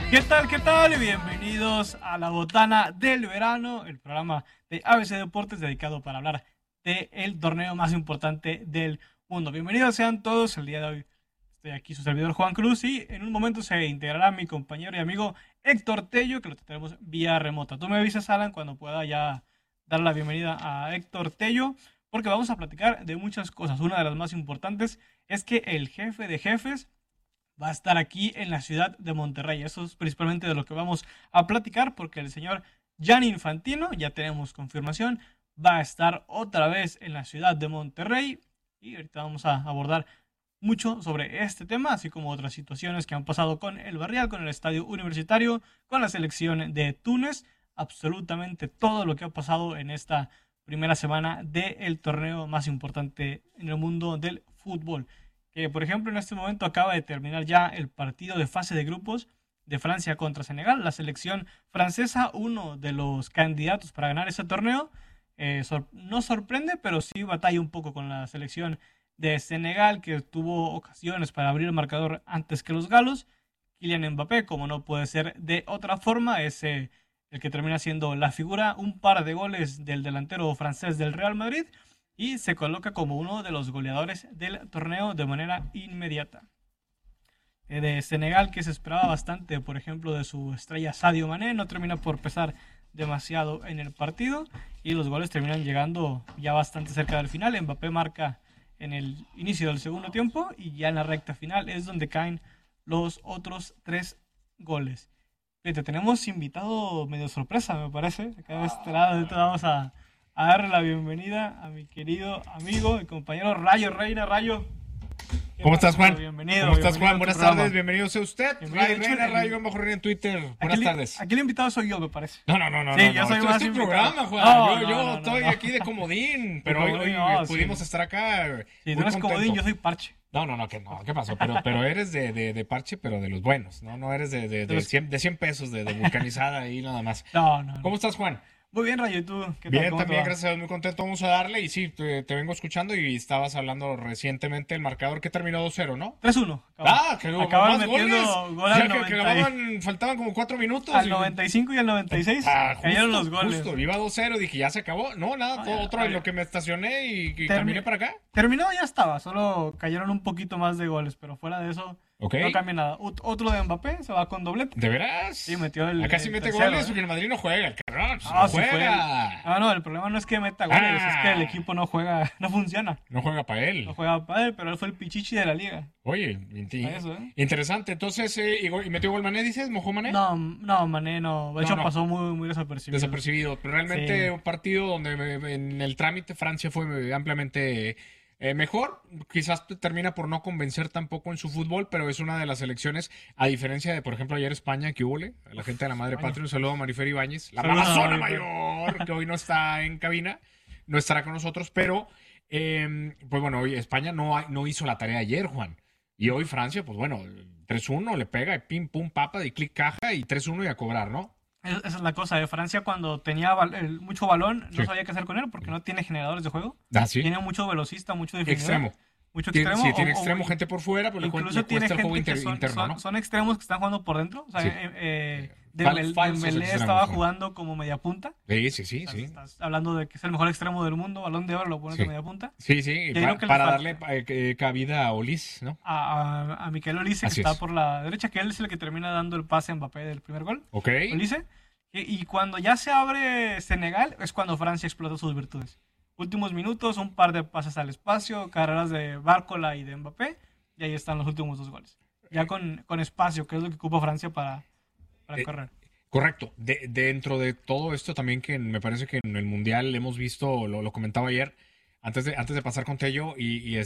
¿Qué tal? ¿Qué tal? Bienvenidos a La Botana del Verano, el programa de ABC Deportes dedicado para hablar del torneo más importante del mundo. Bienvenidos sean todos. El día de hoy estoy aquí, su servidor Juan Cruz, y en un momento se integrará mi compañero y amigo Héctor Tello, que lo tendremos vía remota. Tú me avisas, Alan, cuando pueda ya dar la bienvenida a Héctor Tello, porque vamos a platicar de muchas cosas. Una de las más importantes es que el jefe de jefes va a estar aquí en la ciudad de Monterrey. Eso es principalmente de lo que vamos a platicar, porque el señor Gianni Infantino, ya tenemos confirmación, va a estar otra vez en la ciudad de Monterrey. Y ahorita vamos a abordar mucho sobre este tema, así como otras situaciones que han pasado con el Barrial, con el estadio universitario, con la selección de Túnez. Absolutamente todo lo que ha pasado en esta primera semana del torneo más importante en el mundo del fútbol. Que por ejemplo en este momento acaba de terminar ya el partido de fase de grupos de Francia contra Senegal. La selección francesa, uno de los candidatos para ganar ese torneo, no sorprende, pero sí batalla un poco con la selección de Senegal, que tuvo ocasiones para abrir el marcador antes que los galos. Kylian Mbappé, como no puede ser de otra forma, es el que termina siendo la figura. Un par de goles del delantero francés del Real Madrid y se coloca como uno de los goleadores del torneo de manera inmediata. De Senegal, que se esperaba bastante, por ejemplo, de su estrella Sadio Mané, no termina por pesar demasiado en el partido y los goles terminan llegando ya bastante cerca del final. Mbappé marca en el inicio del segundo tiempo y ya en la recta final es donde caen los otros 3 goles. Fíjate, tenemos invitado medio sorpresa, me parece. Acá de este lado ahorita vamos a darle la bienvenida a mi querido amigo y compañero Rayo Reina. Rayo, ¿cómo estás, Juan? Bienvenido. ¿Cómo estás, Juan? Bienvenido a tu Buenas programa. tardes, bienvenido sea usted. Rayo Reina, Rayo bajo Reina en Twitter. Buenas tardes. Aquí el invitado soy yo, me parece. No, Sí, yo soy esto más es tu invitado. programa, Juan. No, yo no, estoy no. aquí de comodín, pero De hoy comodín, no, pudimos sí. estar acá. Si muy tú eres contento. comodín, yo soy parche. No, ¿qué pasó? Pero eres de parche, pero de los buenos, ¿no? No eres de los- 100 pesos de vulcanizada ahí nada más. No. ¿Cómo estás, Juan? Muy bien, Rayo, ¿y tú? ¿Qué tal? Bien, ¿Cómo te también, va? gracias a Dios, muy contento. Vamos a darle. Y sí, te vengo escuchando y estabas hablando recientemente el marcador que terminó 2-0, ¿no? 3-1. Que hubo acaban más metiendo goles. gol al Ya 90 faltaban como 4 minutos. al y- 95 y al 96 cayeron los goles. Justo, iba 2-0, dije, ya se acabó. No, nada, No, ya, otro en ya. lo que me estacioné y Termi- caminé para acá. Terminó, ya estaba, solo cayeron un poquito más de goles, pero fuera de eso Ok. no cambia nada. Otro de Mbappé se va con doblete. ¿De veras? Sí, metió el Acá sí mete tercero, goles ¿eh? porque el Madrid no juega, el cabrón. Ah, No sí fue juega. No, el problema no es que meta goles, es que el equipo no juega, no funciona. No juega para él. No juega para él, pero él fue el pichichi de la liga. Oye, Eso, ¿eh? interesante. Entonces, y metió gol Mané, dices, ¿mojó Mané? No, Mané no. De hecho, No. pasó muy desapercibido. Desapercibido. Pero realmente Sí. un partido donde en el trámite Francia fue ampliamente mejor. Quizás termina por no convencer tampoco en su fútbol, pero es una de las selecciones, a diferencia de, por ejemplo, ayer España, que hubo, a la gente de la Madre España. Patria, un saludo a Marifer Ibáñez, la Saludos a Amazona Marifer. mayor, que hoy no está en cabina, no estará con nosotros, pero pues bueno, hoy España no hizo la tarea ayer, Juan. Y hoy Francia, pues bueno, 3-1 le pega, pim, pum, papa, de clic caja y 3-1 y a cobrar, ¿no? Esa es la cosa de Francia, cuando tenía mucho balón, no Sí. sabía qué hacer con él porque no tiene generadores de juego. Ah, sí. Tiene mucho velocista, mucho definidor. Extremo. Mucho Tiene, extremo. sí, tiene extremo, gente por fuera, pero le Incluso tiene cuesta el juego gente que interno, ¿no? son extremos que están jugando por dentro. O sea, Sí. Falsos Dembélé extremos, estaba ¿no? jugando como media punta. Sí. Estás hablando de que es el mejor extremo del mundo, Balón de Oro, lo pones Sí. de media punta. Sí, creo que le para falta. darle cabida a Olis, ¿no? A Mikel Olise, que Así está es. por la derecha, que él es el que termina dando el pase a Mbappé del primer gol. Ok. Olise. Y cuando ya se abre Senegal, es cuando Francia explota sus virtudes. Últimos minutos, un par de pases al espacio, carreras de Bárcola y de Mbappé, y ahí están los últimos 2 goles. Ya con espacio, que es lo que ocupa Francia para correr. Correcto. Dentro de todo esto también que me parece que en el Mundial hemos visto, lo comentaba ayer, antes de pasar con Tello y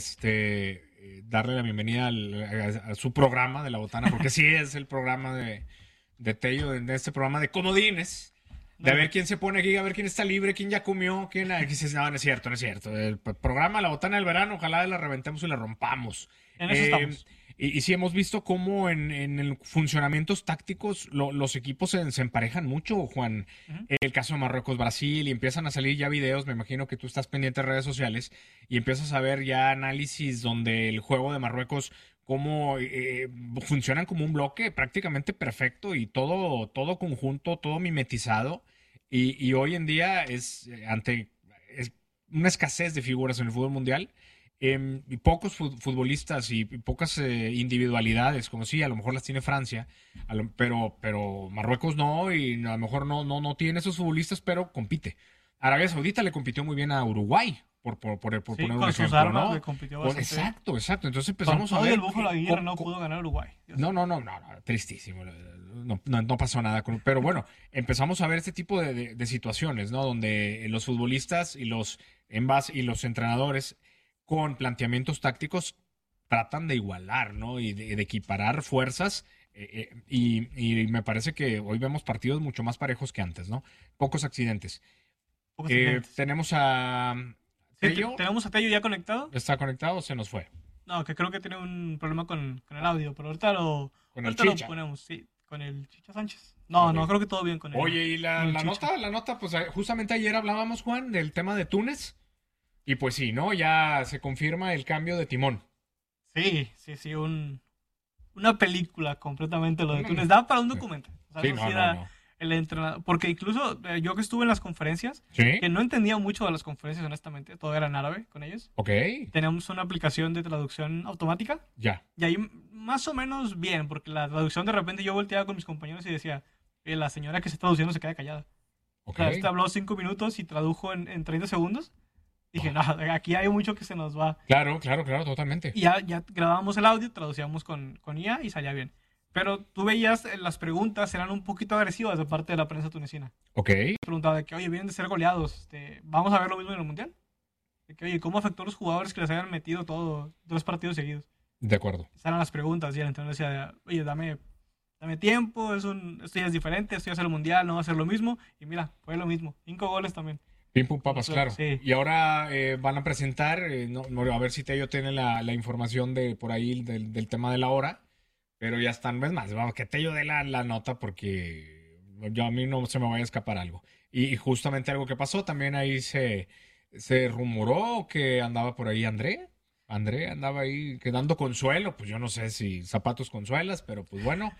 darle la bienvenida a su programa de La Botana, porque sí es el programa de Tello, de este programa de comodines. De a ver quién se pone aquí, a ver quién está libre, quién ya comió, quién... Dices, no es cierto. El programa La Botana del Verano, ojalá la reventemos y la rompamos. En eso estamos. Y sí hemos visto cómo en el funcionamientos tácticos los equipos se emparejan mucho, Juan. Ujú. El caso de Marruecos-Brasil, y empiezan a salir ya videos, me imagino que tú estás pendiente de redes sociales, y empiezas a ver ya análisis donde el juego de Marruecos cómo funcionan como un bloque prácticamente perfecto y todo conjunto, todo mimetizado. Y hoy en día es una escasez de figuras en el fútbol mundial. Y pocos futbolistas y pocas individualidades, como sí, a lo mejor las tiene Francia, pero Marruecos no, y a lo mejor no tiene esos futbolistas, pero compite. Arabia Saudita le compitió muy bien a Uruguay, por Sí, poner un con sus ejemplo, armas ¿no? le compitió bastante bien. Exacto. Entonces Con empezamos a todo y ver el Búfalo Aguirre no pudo ganar Uruguay. Dios mío. no, tristísimo. No pasó nada. Pero bueno, empezamos a ver este tipo de situaciones, ¿no? Donde los futbolistas y los entrenadores con planteamientos tácticos tratan de igualar, ¿no? Y de equiparar fuerzas. Y me parece que hoy vemos partidos mucho más parejos que antes, ¿no? Pocos accidentes. Pocos accidentes. Tenemos a Sí, Tello. tenemos a Tello ya conectado. ¿Está conectado o se nos fue? No, que creo que tiene un problema con el audio, pero Con el ahorita lo Chicha. ponemos, sí, con el Chicha Sánchez. No, Ok. no, creo que todo bien con él. Oye, y con el Chicha. la nota, pues justamente ayer hablábamos, Juan, del tema de Túnez. Y pues sí, ¿no? Ya se confirma el cambio de timón. Sí, una película completamente lo de Mm. Túnez. Da para un documental. O sea, Sí, eso sí no. era el entrenador. Porque incluso yo que estuve en las conferencias, ¿Sí? que no entendía mucho de las conferencias, honestamente, todo era en árabe con ellos. Ok, Teníamos una aplicación de traducción automática. ya. Y ahí más o menos bien, porque la traducción de repente yo volteaba con mis compañeros y decía, la señora que está traduciendo se queda callada. O Ok. sea, este habló 5 minutos y tradujo en 30 segundos. Dije, no, aquí hay mucho que se nos va. Claro, totalmente. Y ya grabábamos el audio, traducíamos con IA y salía bien. Pero tú veías las preguntas eran un poquito agresivas de parte de la prensa tunecina. Ok, Preguntaba de que, oye, vienen de ser goleados, ¿vamos a ver lo mismo en el Mundial? De que, oye, ¿cómo afectó a los jugadores que les hayan metido 2 partidos seguidos? de acuerdo. Esas eran las preguntas y el entrenador decía, oye, dame tiempo, esto ya es diferente, esto ya es el Mundial, no va a ser lo mismo. Y mira, fue lo mismo, 5 goles también. Pim pum papas, Sí. claro. Sí. Y ahora van a presentar, a ver si Tello tiene la información de por ahí del tema de la hora, pero ya están, es más, vamos, que Tello dé la nota porque a mí no se me vaya a escapar algo. Y justamente algo que pasó, también ahí se rumoró que andaba por ahí André andaba ahí quedando consuelo, pues yo no sé si zapatos consuelas, pero pues bueno,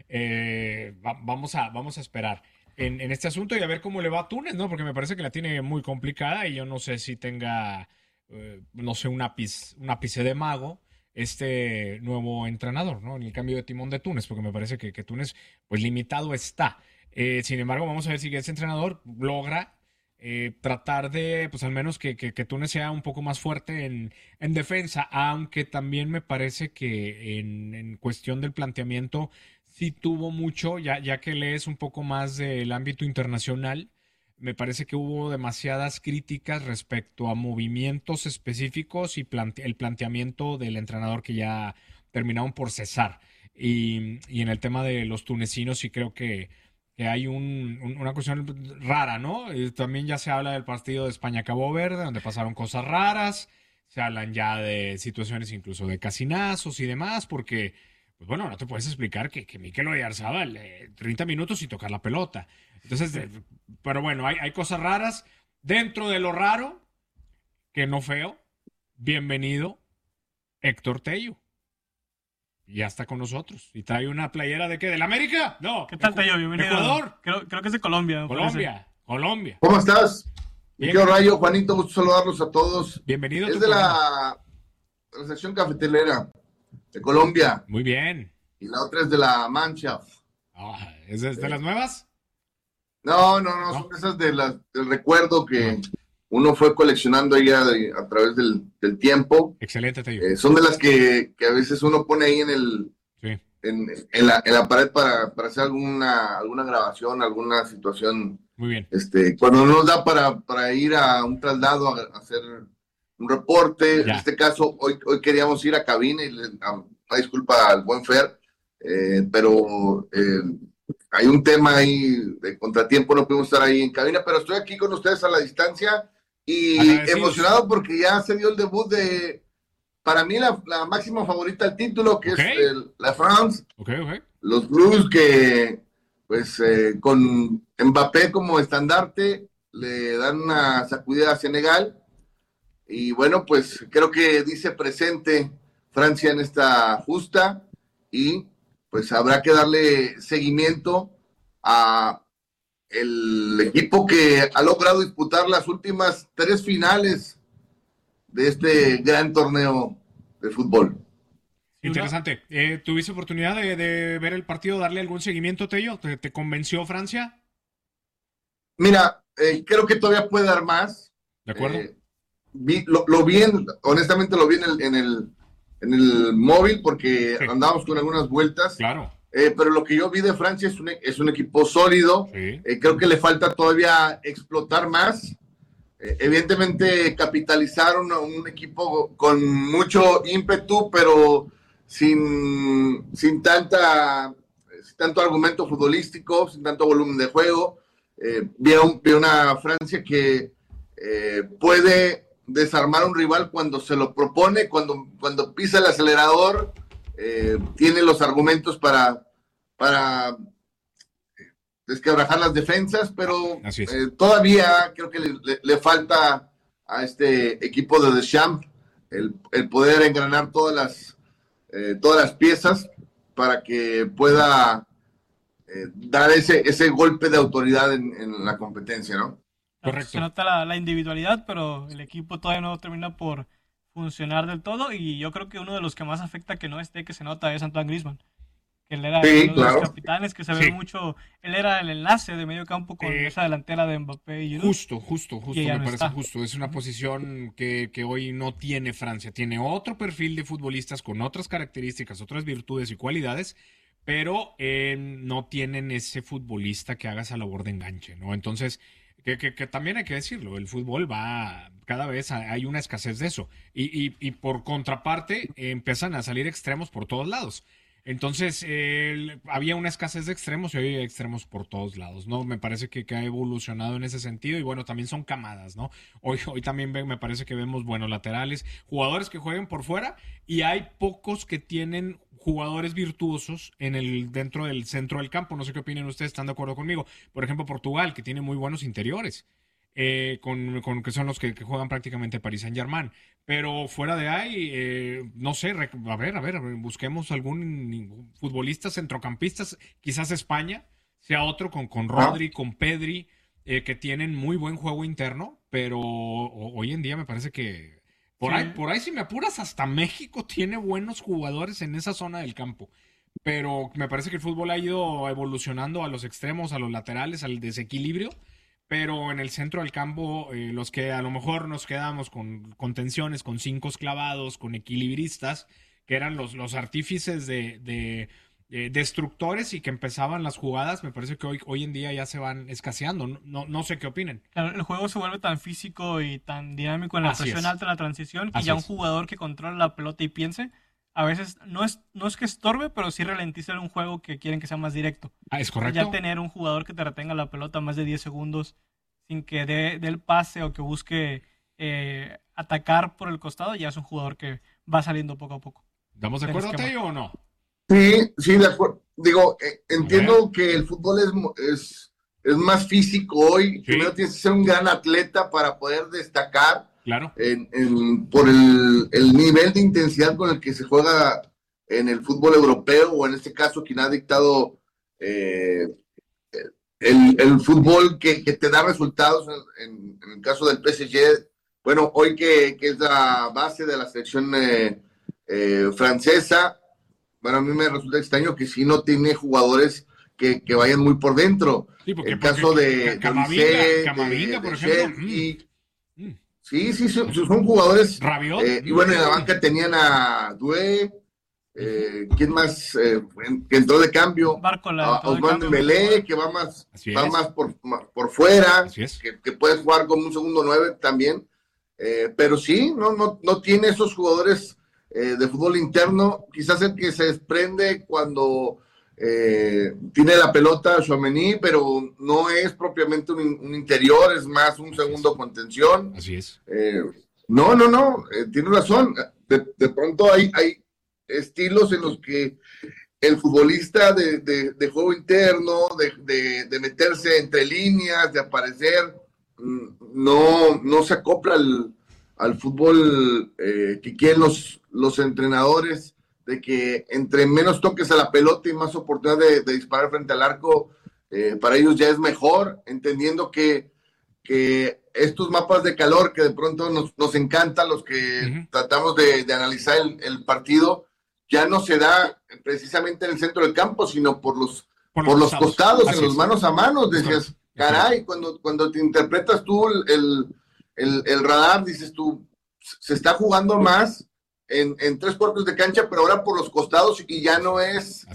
vamos a esperar en este asunto y a ver cómo le va a Túnez, ¿no? Porque me parece que la tiene muy complicada y yo no sé si tenga, no sé, un ápice de mago este nuevo entrenador, ¿no? En el cambio de timón de Túnez, porque me parece que Túnez, pues limitado está. Sin embargo, vamos a ver si ese entrenador logra tratar de, pues al menos que Túnez sea un poco más fuerte en defensa, aunque también me parece que en cuestión del planteamiento sí tuvo mucho, ya que lees un poco más del ámbito internacional, me parece que hubo demasiadas críticas respecto a movimientos específicos y el planteamiento del entrenador que ya terminaron por cesar. Y en el tema de los tunecinos sí creo que hay una cuestión rara, ¿no? También ya se habla del partido de España-Cabo Verde, donde pasaron cosas raras, se hablan ya de situaciones incluso de casinazos y demás, porque, pues bueno, no te puedes explicar que Mikel Oyarzabal 30 minutos y tocar la pelota. Entonces, pero bueno, hay cosas raras. Dentro de lo raro, que no feo, bienvenido Héctor Tello. Ya está con nosotros. ¿Y trae una playera de qué? ¿Del América? No. ¿Qué tal, Tello? Bienvenido. Ecuador. Creo que es de Colombia. me parece. Colombia. ¿Cómo estás? Mi Bien. querido Rayo, Juanito, gusto saludarlos a todos. Bienvenido. Es de la sección cafetelera de Colombia Muy bien. y la otra es de la Mancha. ¿Es de las nuevas? No, son esas del recuerdo que uno fue coleccionando ahí a través del tiempo. Excelente, Tello. Son de las que a veces uno pone ahí Sí. en la pared para hacer alguna grabación, alguna situación. Muy bien. Cuando no nos da para ir a un traslado a hacer un reporte, Ya. en este caso, hoy queríamos ir a cabina y una disculpa al buen Fer, pero hay un tema ahí de contratiempo, no pudimos estar ahí en cabina, pero estoy aquí con ustedes a la distancia y Agradecidos. emocionado porque ya se dio el debut de, para mí, la máxima favorita al título, que Ok. es la France, Ok. los Blues que, pues, con Mbappé como estandarte, le dan una sacudida a Senegal. Y bueno, pues creo que dice presente Francia en esta justa y pues habrá que darle seguimiento a el equipo que ha logrado disputar las últimas 3 finales de este gran torneo de fútbol. Interesante. ¿Tuviste oportunidad de ver el partido, darle algún seguimiento, Tello? ¿Te convenció Francia? Mira, creo que todavía puede dar más. ¿De acuerdo? Honestamente lo vi en el móvil porque Sí. andábamos con algunas vueltas. Claro. Pero lo que yo vi de Francia es un equipo sólido. Sí. Creo que le falta todavía explotar más. Evidentemente capitalizaron a un equipo con mucho ímpetu, pero sin tanto argumento futbolístico, sin tanto volumen de juego. Vi una Francia que puede desarmar un rival cuando se lo propone, cuando pisa el acelerador, tiene los argumentos para desquebrajar las defensas, pero todavía creo que le falta a este equipo de Deschamps el poder engranar todas las piezas para que pueda dar ese golpe de autoridad en la competencia, ¿no? Correcto. Se nota la individualidad, pero el equipo todavía no termina por funcionar del todo, y yo creo que uno de los que más afecta que no esté, que se nota, es Antoine Griezmann. Que él era uno de los capitanes, que se ve mucho, él era el enlace de medio campo con esa delantera de Mbappé y Giroud. Justo, me parece justo. Es una posición que hoy no tiene Francia. Tiene otro perfil de futbolistas con otras características, otras virtudes y cualidades, pero no tienen ese futbolista que haga esa labor de enganche, ¿no? Entonces, que también hay que decirlo, el fútbol va, cada vez hay una escasez de eso. Y por contraparte, empiezan a salir extremos por todos lados. Entonces, había una escasez de extremos y hoy hay extremos por todos lados, ¿no? Me parece que ha evolucionado en ese sentido y bueno, también son camadas, ¿no? Hoy también me parece que vemos buenos laterales, jugadores que jueguen por fuera y hay pocos que tienen jugadores virtuosos dentro del centro del campo. No sé qué opinen ustedes, ¿están de acuerdo conmigo? Por ejemplo, Portugal, que tiene muy buenos interiores. Con que son los que juegan prácticamente Paris Saint-Germain. Pero fuera de ahí, no sé, a ver, busquemos algún futbolista centrocampistas, quizás España sea otro con Rodri, con Pedri, que tienen muy buen juego interno, pero hoy en día me parece que por ahí si me apuras, hasta México tiene buenos jugadores en esa zona del campo. Pero me parece que el fútbol ha ido evolucionando a los extremos, a los laterales, al desequilibrio. Pero en el centro del campo, los que a lo mejor nos quedamos con contenciones, con 5 clavados, con equilibristas, que eran los artífices de destructores y que empezaban las jugadas, me parece que hoy en día ya se van escaseando. No sé qué opinen. Claro, el juego se vuelve tan físico y tan dinámico en la presión alta, en la transición, que un jugador que controla la pelota y piense, a veces no es que estorbe, pero sí ralentiza un juego que quieren que sea más directo. Es correcto. Ya tener un jugador que te retenga la pelota más de 10 segundos sin que dé el pase o que busque atacar por el costado, ya es un jugador que va saliendo poco a poco. ¿Estamos de acuerdo, Tello, o no? Sí, de acuerdo. Digo, entiendo que el fútbol es más físico hoy. Primero tienes que ser un gran atleta para poder destacar. Claro. Por el nivel de intensidad con el que se juega en el fútbol europeo, o en este caso quien ha dictado el fútbol que te da resultados en el caso del PSG. Bueno, hoy que es la base de la selección francesa, bueno, a mí me resulta extraño que sí no tiene jugadores que vayan muy por dentro. Sí, porque, el caso de Camavinga, por ejemplo. Sí, son jugadores. Rabiot. Y bueno, en la banca tenían a Doué, ¿quién más que entró de cambio? Barcola, Ousmane Dembélé, que va más por fuera, que puede jugar como un segundo 9 también. Pero sí, no tiene esos jugadores de fútbol interno. Quizás el que se desprende cuando tiene la pelota Tchouaméni, pero no es propiamente un interior, es más un segundo contención. Así es. Tiene razón. De pronto hay estilos en los que el futbolista de juego interno, de meterse entre líneas, de aparecer, no se acopla al fútbol que quieren los entrenadores de que entre menos toques a la pelota y más oportunidad de disparar frente al arco, para ellos ya es mejor, entendiendo que estos mapas de calor que de pronto nos encantan, los que tratamos de analizar el partido, ya no se da precisamente en el centro del campo, sino por los costados, en los manos a manos. Decías, caray, cuando te interpretas tú el radar, dices tú, se está jugando más en 3/4 de cancha, pero ahora por los costados, y ya no es,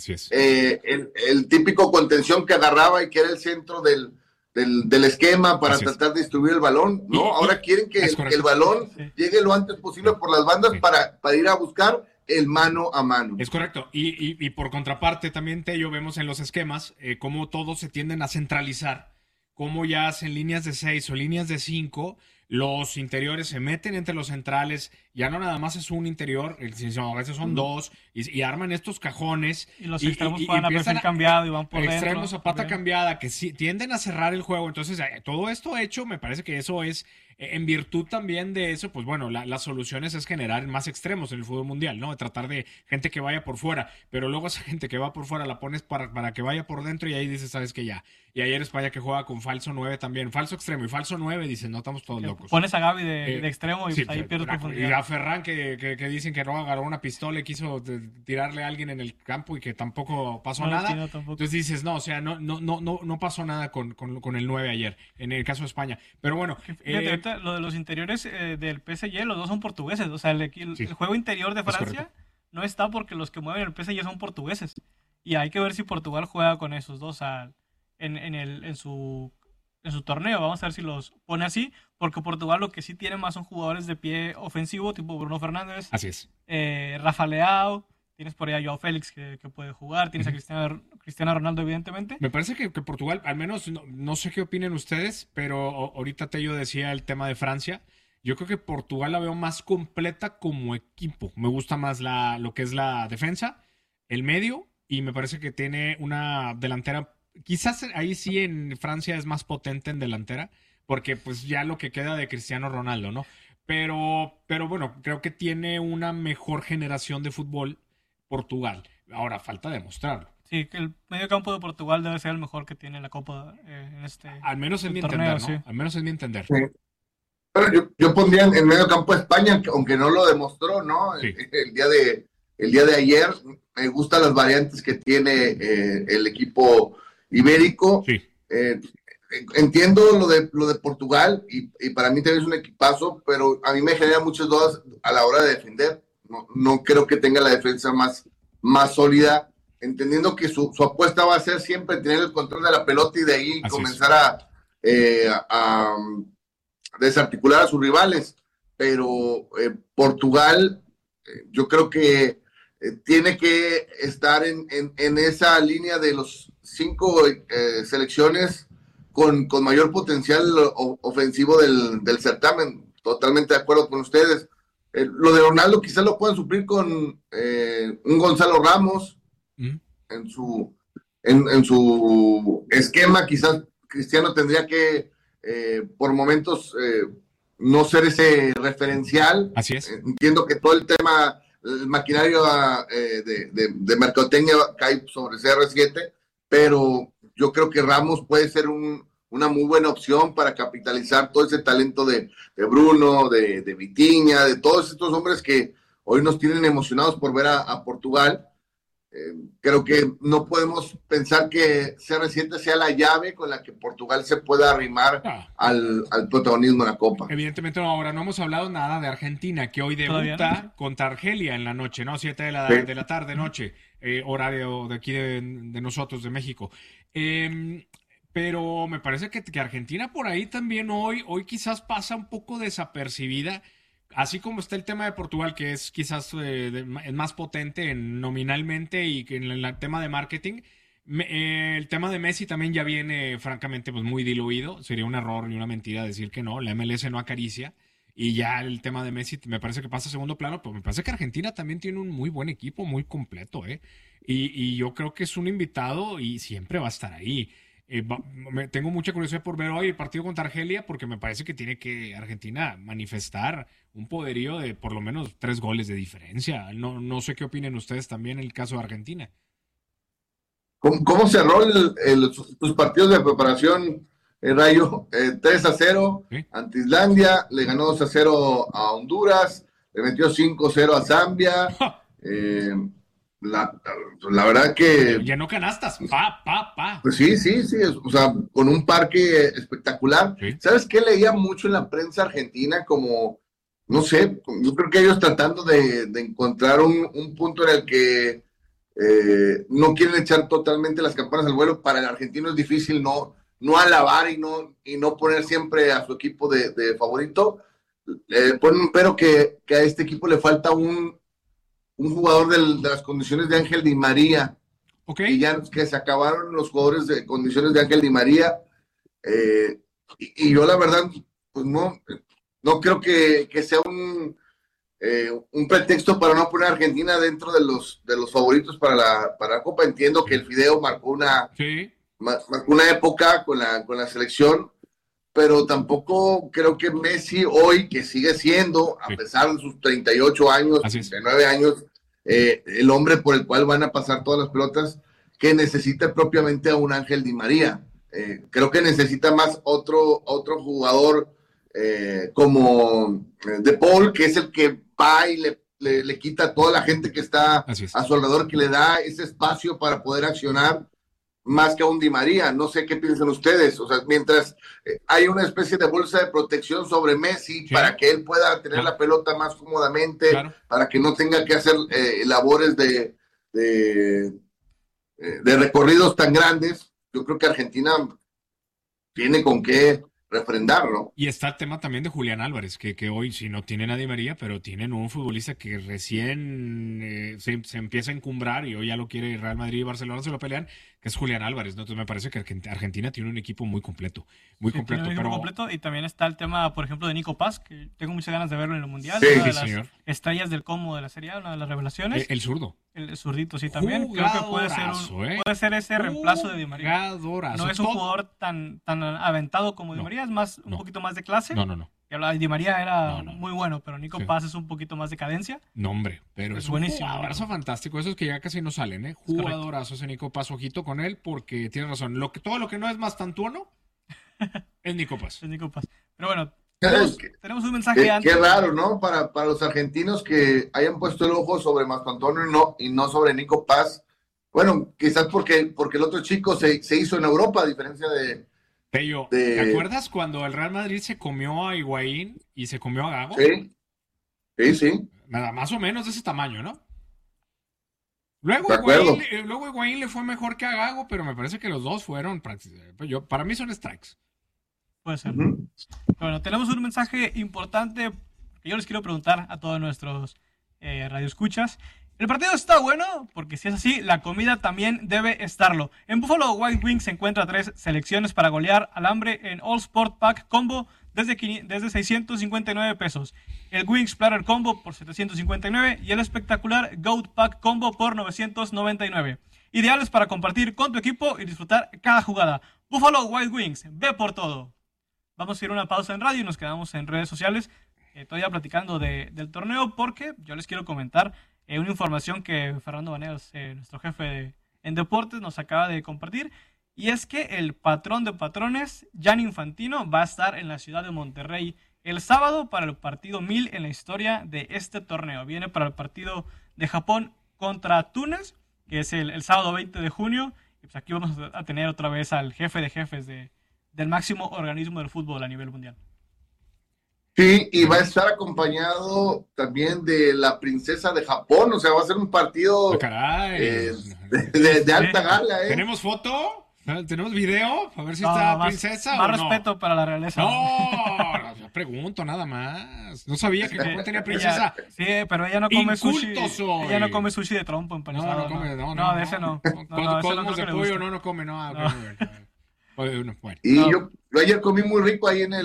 el típico contención que agarraba y que era el centro del esquema para tratar de distribuir el balón, ¿no? Ahora quieren que el balón llegue lo antes posible por las bandas para ir a buscar el mano a mano. Es correcto. Y por contraparte también, Tello, vemos en los esquemas cómo todos se tienden a centralizar, cómo ya hacen líneas de 6 o líneas de 5, los interiores se meten entre los centrales, ya no nada más es un interior, a veces son dos, y arman estos cajones. Y los extremos juegan a perfil cambiado y van por dentro. Extremos a pata cambiada, que sí, tienden a cerrar el juego. Entonces, todo esto hecho, me parece que eso es, en virtud también de eso, pues bueno, las soluciones es generar más extremos en el fútbol mundial, ¿no? Tratar de gente que vaya por fuera, pero luego esa gente que va por fuera la pones para que vaya por dentro y ahí dices, ¿sabes qué? Ya. Y ayer España que juega con falso 9 también, falso extremo y falso 9, dicen, no, estamos todos locos. Pones a Gavi de extremo y ahí pierdes profundidad. Y a Ferran que dicen que no agarró una pistola y quiso tirarle a alguien en el campo y que tampoco pasó nada. Entonces dices, no, o sea, no pasó nada con el 9 ayer, en el caso de España. Pero bueno. Fíjate, lo de los interiores del PSG, los dos son portugueses. O sea, el juego interior de Francia no está porque los que mueven el PSG son portugueses. Y hay que ver si Portugal juega con esos dos en su torneo. Vamos a ver si los pone así, porque Portugal lo que sí tiene más son jugadores de pie ofensivo, tipo Bruno Fernández. Así es. Rafa Leao, tienes por ahí a Joao Félix que puede jugar, tienes a Cristiano Ronaldo, evidentemente. Me parece que Portugal, al menos, no sé qué opinen ustedes, pero ahorita Tello decía el tema de Francia. Yo creo que Portugal la veo más completa como equipo. Me gusta más lo que es la defensa, el medio, y me parece que tiene una delantera. Quizás ahí sí en Francia es más potente en delantera, porque pues ya lo que queda de Cristiano Ronaldo, ¿no? Pero bueno, creo que tiene una mejor generación de fútbol Portugal. Ahora falta demostrarlo. Sí, que el medio campo de Portugal debe ser el mejor que tiene la Copa en este al menos en mi torneo, entender, ¿no? sí. Al menos en mi entender. Sí. Bueno, yo pondría en medio campo a España, aunque no lo demostró, ¿no? Sí. El día de ayer, me gustan las variantes que tiene el equipo ibérico. Sí. Entiendo lo de Portugal y para mí también es un equipazo, pero a mí me genera muchas dudas a la hora de defender. No creo que tenga la defensa más sólida, entendiendo que su apuesta va a ser siempre tener el control de la pelota y de ahí Así comenzar a desarticular a sus rivales. Pero Portugal, yo creo que tiene que estar en esa línea de los 5 selecciones con mayor potencial ofensivo del certamen. Totalmente de acuerdo con ustedes. Lo de Ronaldo quizás lo puedan suplir con un Gonzalo Ramos en su esquema. Quizás Cristiano tendría que por momentos no ser ese referencial. Así es. Entiendo que todo el maquinario de mercadotecnia cae sobre CR7, pero yo creo que Ramos puede ser una muy buena opción para capitalizar todo ese talento de Bruno, de Vitinha, de todos estos hombres que hoy nos tienen emocionados por ver a Portugal. Creo que no podemos pensar que CR7 sea la llave con la que Portugal se pueda arrimar al protagonismo de la Copa. Evidentemente, ahora no hemos hablado nada de Argentina, que hoy debuta contra Argelia en la noche, ¿no? 7 de la tarde, noche, horario de aquí de nosotros, de México. Pero me parece que Argentina por ahí también hoy quizás pasa un poco desapercibida. Así como está el tema de Portugal, que es quizás más potente nominalmente y que en el tema de marketing, el tema de Messi también ya viene francamente pues muy diluido. Sería un error y una mentira decir que no, la MLS no acaricia y ya el tema de Messi me parece que pasa a segundo plano, pero me parece que Argentina también tiene un muy buen equipo, muy completo, y yo creo que es un invitado y siempre va a estar ahí. Tengo mucha curiosidad por ver hoy el partido contra Argelia porque me parece que tiene que Argentina manifestar un poderío de por lo menos 3 goles de diferencia. No sé qué opinen ustedes también en el caso de Argentina. ¿Cómo cerró sus partidos de preparación, Rayo? 3-0 ¿Sí? ante Islandia, le ganó 2-0 a Honduras, le metió 5-0 a Zambia. La verdad que... Llenó canastas. Pues sí, o sea, con un parque espectacular. Sí. ¿Sabes qué leía mucho en la prensa argentina? Como, no sé, yo creo que ellos tratando de encontrar un punto en el que no quieren echar totalmente las campanas al vuelo. Para el argentino es difícil no alabar y no poner siempre a su equipo de favorito. Ponen pero que a este equipo le falta un jugador de las condiciones de Ángel Di María. Okay. Y ya que se acabaron los jugadores de condiciones de Ángel Di María. Y yo la verdad, pues no creo que sea un pretexto para no poner a Argentina dentro de los favoritos para la Copa. Entiendo que el Fideo marcó una época con la selección, pero tampoco creo que Messi hoy, que sigue siendo, a pesar de sus 38 años, 39 años, el hombre por el cual van a pasar todas las pelotas, que necesita propiamente a un Ángel Di María. Creo que necesita más otro jugador como De Paul, que es el que va y le quita a toda la gente que está a su alrededor, que le da ese espacio para poder accionar, más que a un Di María. No sé qué piensan ustedes. O sea, mientras hay una especie de bolsa de protección sobre Messi, para que él pueda tener la pelota más cómodamente, para que no tenga que hacer labores de recorridos tan grandes. Yo creo que Argentina tiene con qué refrendarlo. Y está el tema también de Julián Álvarez, que hoy si no tienen a Di María, pero tienen un futbolista que recién se empieza a encumbrar y hoy ya lo quiere Real Madrid y Barcelona, se lo pelean, que es Julián Álvarez, ¿no? Entonces me parece que Argentina tiene un equipo muy completo, Tiene un equipo completo, y también está el tema, por ejemplo, de Nico Paz, que tengo muchas ganas de verlo en el Mundial. Sí, una de las señor. Estrellas del combo de la Serie A, una de las revelaciones. El zurdo. El zurdito, sí, también. Creo que puede ser ese reemplazo de Di María. Jugadorazo. No es un jugador tan aventado como Di María, es más un poquito más de clase. No. Di María era muy bueno, pero Nico Paz es un poquito más de cadencia. No, hombre, pero es buenísimo. Un jugadorazo fantástico. Esos que ya casi no salen, ¿eh? Jugadorazo ese Nico Paz, ojito con él, porque tiene razón. Todo lo que no es más tantuono es Nico Paz. Es Nico Paz. Pero bueno, tenemos un mensaje antes. Qué raro, ¿no? Para los argentinos que hayan puesto el ojo sobre Mastantuono y no sobre Nico Paz. Bueno, quizás porque el otro chico se hizo en Europa, a diferencia de... Pello, ¿te acuerdas cuando el Real Madrid se comió a Higuaín y se comió a Gago? Sí. Nada, más o menos de ese tamaño, ¿no? Luego Higuaín le fue mejor que a Gago, pero me parece que los dos fueron... para mí son strikes. Puede ser. Bueno, tenemos un mensaje importante que yo les quiero preguntar a todos nuestros radioescuchas. ¿El partido está bueno? Porque si es así, la comida también debe estarlo. En Buffalo Wild Wings se encuentra 3 selecciones para golear al hambre en All Sport Pack Combo desde 659 pesos. El Wings Platter Combo por 759 y el espectacular Goat Pack Combo por 999. Ideales para compartir con tu equipo y disfrutar cada jugada. Buffalo Wild Wings, ve por todo. Vamos a ir a una pausa en radio y nos quedamos en redes sociales todavía platicando del torneo, porque yo les quiero comentar una información que Fernando Vanegas, nuestro jefe en deportes, nos acaba de compartir, y es que el patrón de patrones, Gianni Infantino, va a estar en la ciudad de Monterrey el sábado para el partido 1000 en la historia de este torneo. Viene para el partido de Japón contra Túnez, que es el sábado 20 de junio, y pues aquí vamos a tener otra vez al jefe de jefes del máximo organismo del fútbol a nivel mundial. Sí, y va a estar acompañado también de la princesa de Japón, o sea, va a ser un partido de alta gala. ¿Tenemos foto? ¿Tenemos video? A ver si está princesa más o no. Respeto para la realeza. No, pregunto nada más. No sabía que Japón tenía princesa. Sí, pero ella no come sushi. Soy. Ella no come sushi de trompo empanizado. No, de ese no. Cosmos de pollo no come, no. Bueno. Y yo ayer comí muy rico ahí en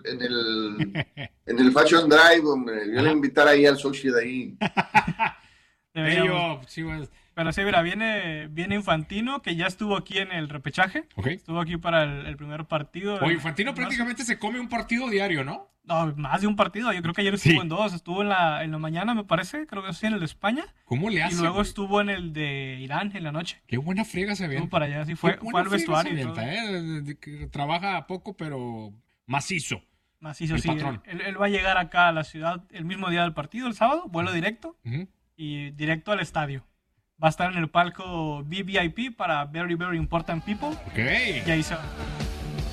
el Fashion Drive, donde yo le invitar ahí al sushi de ahí. Pero Pero sí, mira, viene Infantino, que ya estuvo aquí en el repechaje. Ok. Estuvo aquí para el primer partido. Oye, Infantino prácticamente se come un partido diario, ¿no? No, más de un partido. Yo creo que ayer estuvo en dos. Estuvo en la mañana, me parece. Creo que sí, en el de España. ¿Cómo le hace? Y luego güey? estuvo en el de Irán en la noche. Qué buena friega se Estuvo avienta. para allá, sí, Qué fue buena al friega vestuario se y todo. avienta, que trabaja poco, pero macizo. Macizo, El sí. patrón. Él va a llegar acá a la ciudad el mismo día del partido, el sábado, vuelo directo Ujú. y directo al estadio. Va a estar en el palco VVIP para Very, Very Important People. Ok. Y ahí se va.